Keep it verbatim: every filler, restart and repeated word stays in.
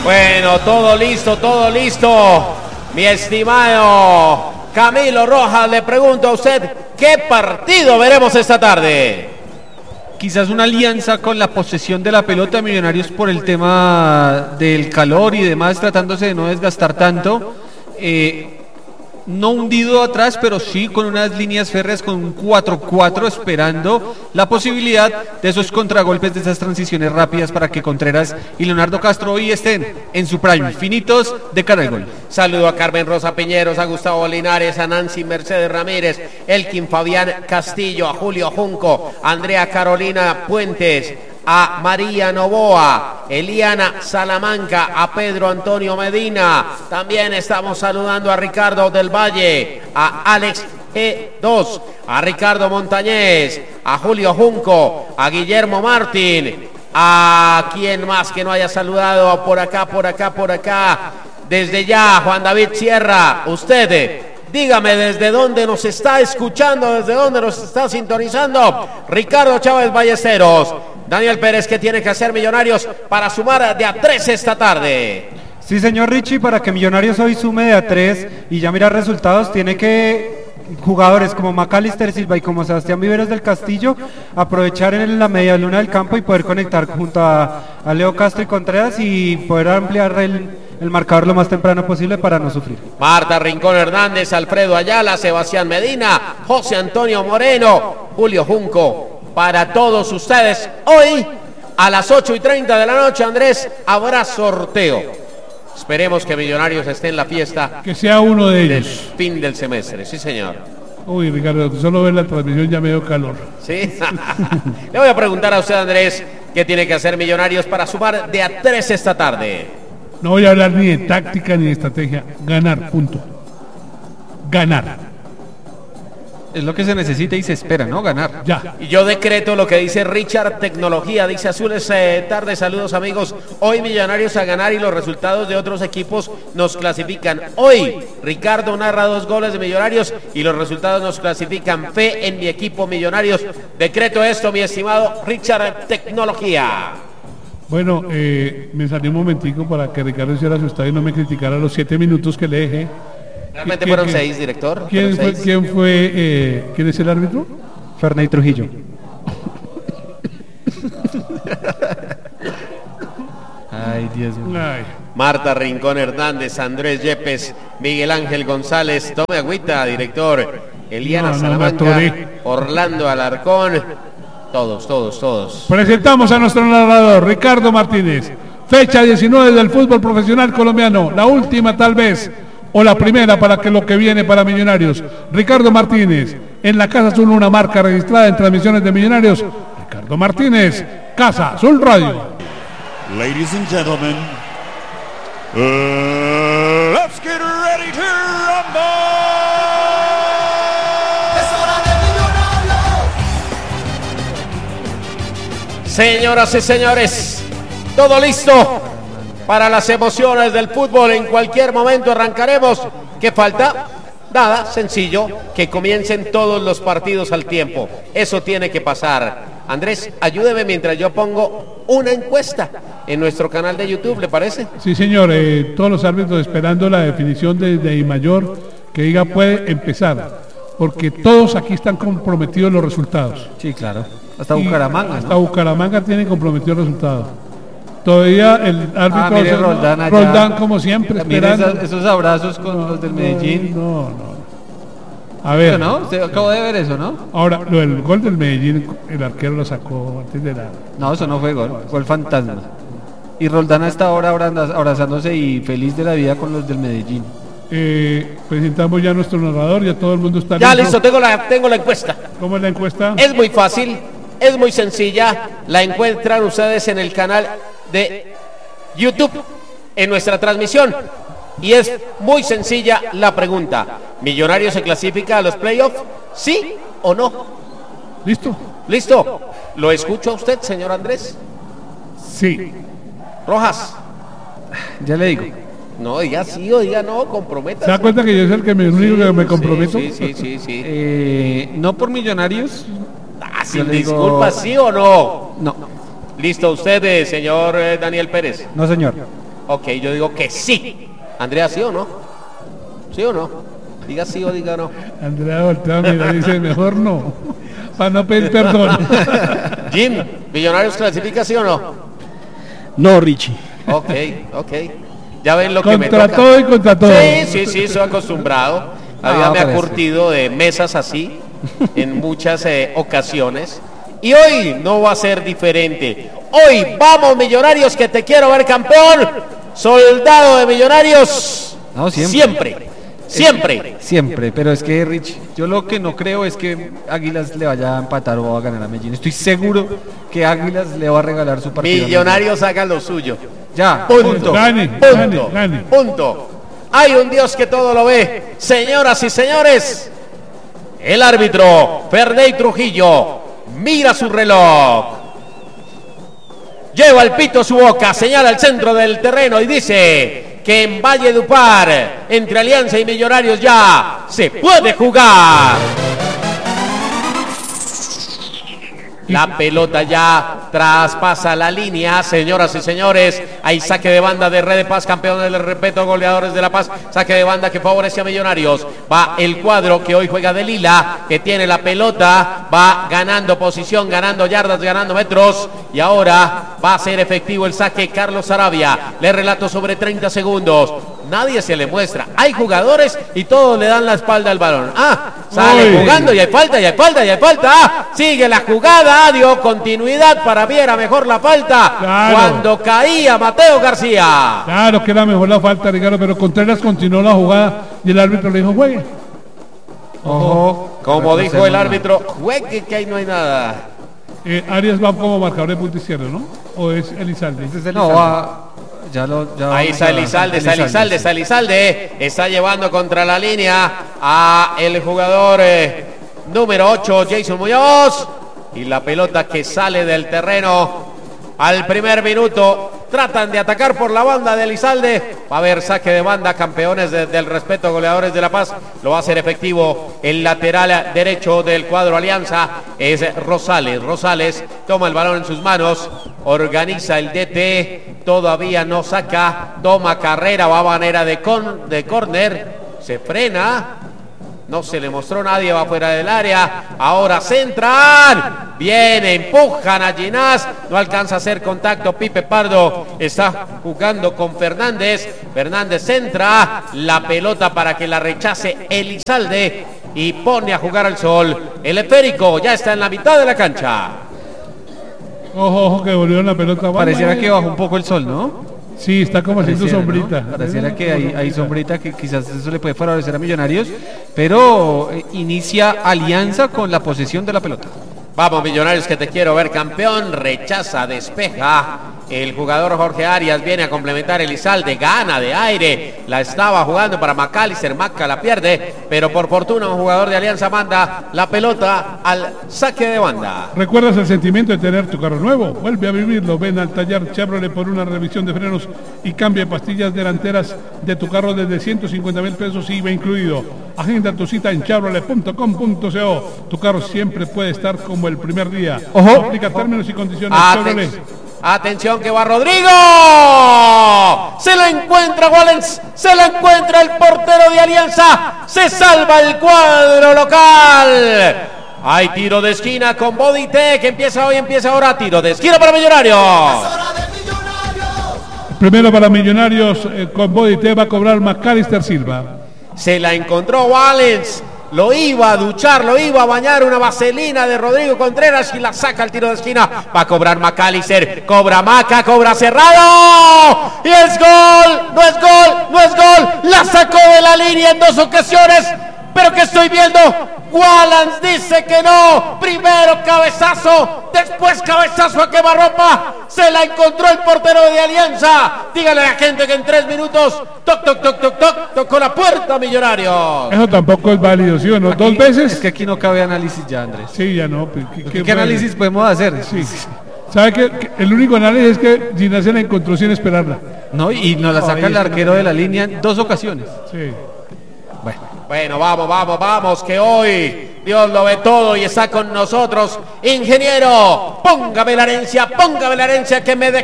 Bueno, todo listo, todo listo. Mi estimado Camilo Rojas, le pregunto a usted, ¿qué partido veremos esta tarde? Quizás una alianza con la posesión de la pelota de Millonarios por el tema del calor y demás, tratándose de no desgastar tanto. Eh, no hundido atrás, pero sí con unas líneas férreas con un cuatro cuatro, esperando la posibilidad de esos contragolpes, de esas transiciones rápidas para que Contreras y Leonardo Castro hoy estén en su prime, finitos de cara al gol. Saludo a Carmen Rosa Piñeros, a Gustavo Linares, a Nancy Mercedes Ramírez, Elkin Fabián Castillo, a Julio Junco, a Andrea Carolina Puentes, a María Novoa, Eliana Salamanca, a Pedro Antonio Medina. También estamos saludando a Ricardo del Valle, a Alex G dos, a Ricardo Montañez, a Julio Junco, a Guillermo Martín, a quien más que no haya saludado por acá, por acá, por acá. Desde ya, Juan David Sierra, usted, dígame desde dónde nos está escuchando, desde dónde nos está sintonizando. Ricardo Chávez Ballesteros. Daniel Pérez, ¿qué tiene que hacer Millonarios para sumar de a tres esta tarde? Sí, señor Richie, para que Millonarios hoy sume de a tres y ya mirar resultados, tiene que jugadores como Macalister Silva y como Sebastián Viveros del Castillo aprovechar en la media luna del campo y poder conectar junto a, a Leo Castro y Contreras y poder ampliar el, el marcador lo más temprano posible para no sufrir. Marta Rincón Hernández, Alfredo Ayala, Sebastián Medina, José Antonio Moreno, Julio Junco. Para todos ustedes, hoy a las ocho y treinta de la noche, Andrés, habrá sorteo. Esperemos que Millonarios esté en la fiesta. Que sea uno de del ellos. Fin del semestre, sí señor. Uy, Ricardo, solo ver la transmisión ya me dio calor. Sí. Le voy a preguntar a usted, Andrés, ¿qué tiene que hacer Millonarios para sumar de a tres esta tarde? No voy a hablar ni de táctica ni de estrategia. Ganar, punto. Ganar. Es lo que se necesita y se espera, ¿no? Ganar. Ya. Y yo decreto lo que dice Richard Tecnología, dice Azules eh, tarde, saludos amigos. Hoy Millonarios a ganar y los resultados de otros equipos nos clasifican. Hoy Ricardo narra dos goles de Millonarios y los resultados nos clasifican. Fe en mi equipo Millonarios. Decreto esto, mi estimado Richard Tecnología. Bueno, eh, me salió un momentico para que Ricardo hiciera su estadio y no me criticara los siete minutos que le dejé. Realmente fueron seis, director. ¿Quién fue, ¿quién, fue eh, ¿Quién es el árbitro? Ferney Trujillo. Ay, Dios mío. Ay. Marta Rincón Hernández, Andrés Yepes, Miguel Ángel González, tome agüita, director. Eliana No, no, Salamanca, me Orlando Alarcón. Todos, todos, todos. Presentamos a nuestro narrador, Ricardo Martínez. Fecha diecinueve del fútbol profesional colombiano. La última tal vez, o la primera para que lo que viene para Millonarios. Ricardo Martínez, en la Casa Azul, una marca registrada en transmisiones de Millonarios. Ricardo Martínez, Casa Azul Radio. Ladies and gentlemen, uh, let's get ready to rumble. Es hora de Millonarios. Señoras y señores, todo listo para las emociones del fútbol. En cualquier momento arrancaremos. ¿Qué falta? Nada, sencillo, que comiencen todos los partidos al tiempo. Eso tiene que pasar. Andrés, ayúdeme mientras yo pongo una encuesta en nuestro canal de YouTube, ¿le parece? Sí, señor, eh, todos los árbitros esperando la definición de, de I mayor que diga puede empezar, porque todos aquí están comprometidos los resultados. Sí, claro. Hasta Y Bucaramanga, Hasta ¿no? Bucaramanga tiene comprometido el resultado. Todavía el árbitro Ah, mire, se- Roldán allá. Roldán, como siempre, Mire esperando. esos, esos abrazos con los del Medellín. No, no. A ver, ¿No? Usted acabó de ver eso, ¿no? ahora lo del gol del Medellín, el arquero lo sacó antes de la. No, eso no fue gol, gol fantasma. Y Roldán a esta hora abra- abrazándose y feliz de la vida con los del Medellín. Eh, presentamos ya a nuestro narrador, ya todo el mundo está Ya listo, tengo la, tengo la encuesta. ¿Cómo es la encuesta? Es muy fácil, es muy sencilla. La encuentran ustedes en el canal de YouTube, en nuestra transmisión. Y es muy sencilla la pregunta. ¿Millonarios se clasifica a los playoffs? ¿Sí o no? ¿Listo? ¿Listo? ¿Lo escucho a usted, señor Andrés? Sí. Rojas. Ya le digo. No, diga sí o diga no, comprométase. ¿Se da cuenta que yo soy el que me, único que me comprometo? Sí, sí, sí, sí. Eh, no por Millonarios. Ah, yo sin le digo- disculpas, ¿sí o no? No. Listo, usted, eh, señor eh, Daniel Pérez. No, señor. Ok, yo digo que sí. Andrea, ¿sí o no? ¿Sí o no? Diga sí o diga no. Andrea voltea, mira, dice mejor no, para no pedir perdón. Jim, ¿Millonarios clasifica sí o no? No, Richie. Ok, ok. Ya ven lo que me Contra toca. todo y contra todo. Sí, sí, sí, soy acostumbrado. La vida No, me ha pero es- curtido de mesas así en muchas eh, ocasiones. Y hoy no va a ser diferente. Hoy vamos, Millonarios, que te quiero ver campeón. Soldado de Millonarios. No, siempre. Siempre. Siempre. Siempre, pero es que Rich, yo lo que no creo es que Águilas le vaya a empatar o a ganar a Medellín. Estoy seguro que Águilas le va a regalar su partido. Millonarios hagan lo suyo. Ya, Punto. punto. Gane, Punto. gane, gane. Punto. Hay un Dios que todo lo ve. Señoras y señores, el árbitro Ferney Trujillo mira su reloj. Lleva el pito a su boca, señala al centro del terreno y dice que en Valledupar, entre Alianza y Millonarios, ya se puede jugar. La pelota ya traspasa la línea, señoras y señores. Hay saque de banda de Red de Paz, campeones del respeto, goleadores de La Paz. Saque de banda que favorece a Millonarios. Va el cuadro que hoy juega de Lila, que tiene la pelota. Va ganando posición, ganando yardas, ganando metros. Y ahora va a ser efectivo el saque Carlos Sarabia. Le relato sobre treinta segundos. Nadie se le muestra. Hay jugadores y todos le dan la espalda al balón. Ah, sale Uy. jugando y hay falta, y hay falta, y hay falta. Ah, sigue la jugada, dio continuidad para Viera mejor la falta. Claro. Cuando caía Mateo García. Claro que era mejor la falta, Ricardo, pero Contreras continuó la jugada y el árbitro le dijo, juegue. Ojo. Como dijo el Recordemos, árbitro, juegue que ahí no hay nada. Eh, Arias va como marcador de punto izquierdo, ¿no? ¿O es Elizalde? Ese es el No, Izalde. va. Ya lo, ya Ahí vamos está a- Elizalde, está Elizalde, sí. está Elizalde. Está llevando contra la línea a el jugador eh, número ocho, Jason Muñoz. Y la pelota que sale del terreno al primer minuto. Tratan de atacar por la banda de Elizalde. Va a haber saque de banda, campeones de- del respeto, goleadores de La Paz. Lo va a hacer efectivo el lateral derecho del cuadro Alianza. Es Rosales. Rosales toma el balón en sus manos. Organiza el D T. Todavía no saca. Toma carrera. Va a manera de, con, de córner. Se frena. No se le mostró nadie, va fuera del área. Ahora centran. Viene, empujan a Ginás. No alcanza a hacer contacto. Pipe Pardo está jugando con Fernández. Fernández centra. La pelota para que la rechace Elizalde. Y pone a jugar al sol. El esférico ya está en la mitad de la cancha. Ojo, ojo, que volvió la pelota. Pareciera que bajó un poco el sol, ¿no? Sí, está como haciendo Pareciera, sombrita. ¿no? Pareciera que hay, hay sombrita que quizás eso le puede favorecer a Millonarios, pero eh, inicia Alianza con la posesión de la pelota. Vamos, Millonarios, que te quiero ver campeón. Rechaza, despeja. El jugador Jorge Arias viene a complementar. Elizalde gana de aire. La estaba jugando para Macalister. Maca la pierde. Pero por fortuna un jugador de Alianza manda la pelota al saque de banda. ¿Recuerdas el sentimiento de tener tu carro nuevo? Vuelve a vivirlo. Ven al taller Chevrolet por una revisión de frenos y cambia pastillas delanteras de tu carro desde ciento cincuenta mil pesos I V A incluido. Agenda tu cita en chevrolet punto com punto co. Tu carro siempre puede estar como el primer día. Ojo. Aplica términos y condiciones. Aten- Chevrolet. Atención que va Rodrigo. Se lo encuentra Wallens. Se lo encuentra el portero de Alianza. Se salva el cuadro local. Hay tiro de esquina con Body Tech. Empieza hoy, empieza ahora. Tiro de esquina para Millonarios. Hora de Millonarios. Primero para Millonarios, eh, con Body T va a cobrar Macalister Silva. Se la encontró Wallens. Lo iba a duchar, lo iba a bañar, una vaselina de Rodrigo Contreras y la saca al tiro de esquina. Va a cobrar Macalister, cobra Maca, cobra cerrado. Y es gol, no es gol, no es gol. La sacó de la línea en dos ocasiones. Pero que estoy viendo, Wallens dice que no. Primero cabezazo, después cabezazo a quemarropa. Se la encontró el portero de Alianza. Dígale a la gente que en tres minutos, toc, toc, toc, toc, toc, tocó la puerta Millonarios. Eso tampoco es válido, ¿sí o no? Dos Aquí- veces. Es que aquí no cabe análisis ya, Andrés. Sí, ya no. pues, ¿Qué, ¿Qué, qué qué análisis podemos hacer? Sí. ¿Sabe qué? Que el único análisis es que Ginás se la encontró sin esperarla. No, y nos la saca el arquero de la línea en dos ocasiones. Sí. Bueno. Bueno, vamos, vamos, vamos, que hoy Dios lo ve todo y está con nosotros. Ingeniero, póngame la herencia, póngame la herencia que me dé